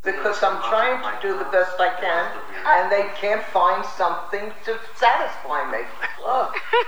because I'm trying to do the best I can, and they can't find something to satisfy me. Look.